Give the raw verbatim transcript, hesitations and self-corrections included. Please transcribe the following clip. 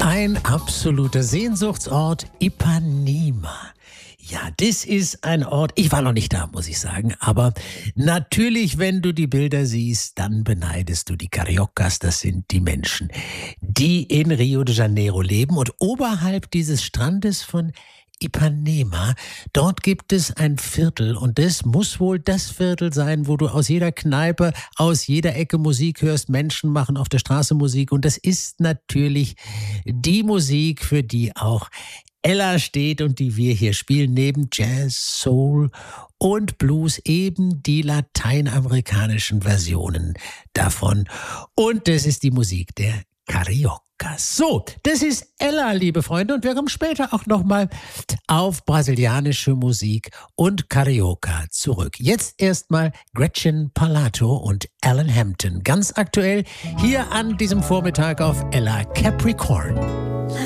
Ein absoluter Sehnsuchtsort, Ipanema. Ja, das ist ein Ort, ich war noch nicht da, muss ich sagen, aber natürlich, wenn du die Bilder siehst, dann beneidest du die Cariocas, das sind die Menschen, die in Rio de Janeiro leben und oberhalb dieses Strandes von Ipanema, dort gibt es ein Viertel und das muss wohl das Viertel sein, wo du aus jeder Kneipe, aus jeder Ecke Musik hörst, Menschen machen auf der Straße Musik und das ist natürlich die Musik, für die auch Ella steht und die wir hier spielen, neben Jazz, Soul und Blues, eben die lateinamerikanischen Versionen davon. Und das ist die Musik der Cariocas. So, das ist Ella, liebe Freunde, und wir kommen später auch nochmal auf brasilianische Musik und Carioca zurück. Jetzt erstmal Gretchen Parlato und Alan Hampton, ganz aktuell hier an diesem Vormittag auf Ella Capricorn.